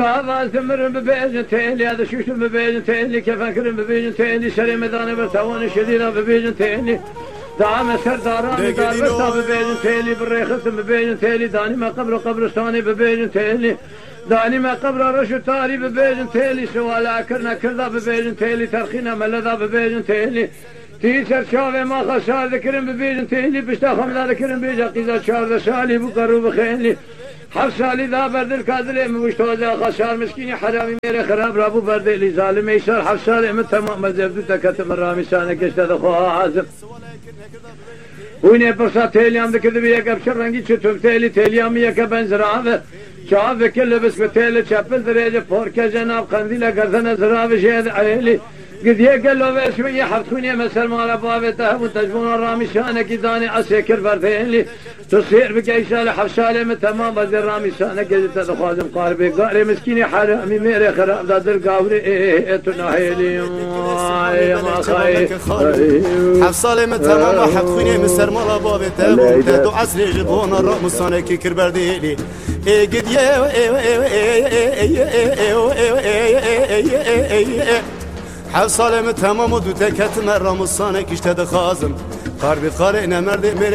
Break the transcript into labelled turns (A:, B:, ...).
A: هذا ثمر ببيجن تيلي هذا شوش ببيجن تيلي كفكر ببيجن تيلي شري مدان برتوان شديدة ببيجن تيلي دعم سرداران دار برتا ببيجن تيلي بالريخص ببيجن تيلي داني ما قبرستاني ببيجن تيلي داني ما قبر رشو تاري ببيجن تيلي سوالا كرنا كردا ببيجن تيلي ترخينا ملدا ببيجن تيلي تيسر شاوه ما خسار ذكرن ببيجن تيلي بشتا خمدا ذكرن بيجا قيزا شارد سالي بقرو بخيلي حف سالی دا بردل کادلی مشتوزه خسار مسکینی حرامی میره خراب رابو بردلی ظالم ایشار حف سالی من تمام مزبدو تکتم رامی سانه کشته دخواه حازم وینه پرسا تیلیام دکرده بی یک ابشر رنگی چطور تیلیامی یک بنزراوه چاوه کل بس به تیل چپل دریجه پورکه جناب قندیل گردن زراوه شهد عیلی قد يقلوا بشوية حفتوني مثل ما لبابته وتجبون الرامي شانك داني عسيكر بردين لي تصير بقى شالة حفشالة من تمام بدي الرامي شانك قد تدخوازم قاربي قاري مسكيني حرامي ميري خراب داد القاوري تناهيلي يا ما خاي
B: حفصالة من تمام حفتوني مثل ما لبابته وتدو عسري جبون الرامي شانك كر بردين لي قد حفصالة من تمام ودو تكت مرة مصانك اشتد خازم قاربي قارئنا مرد